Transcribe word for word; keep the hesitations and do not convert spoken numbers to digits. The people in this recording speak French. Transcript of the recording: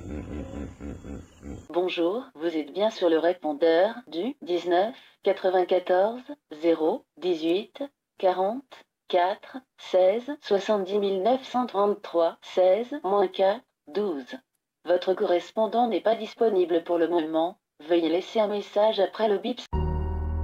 Bonjour, vous êtes bien sur le répondeur du dix-neuf quatre-vingt-quatorze zéro dix-huit quarante-quatre seize soixante-dix mille neuf cent trente-trois seize quatre douze. Votre correspondant n'est pas disponible pour le moment. Veuillez laisser un message après le bip.